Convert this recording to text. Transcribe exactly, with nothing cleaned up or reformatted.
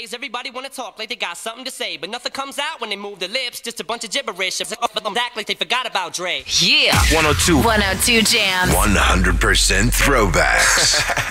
Nowadays, everybody wanna talk like they got something to say, but nothing comes out when they move their lips, just a bunch of gibberish. But them act like they forgot about Dre. Yeah. one oh two. one oh two Jams. one hundred percent throwbacks.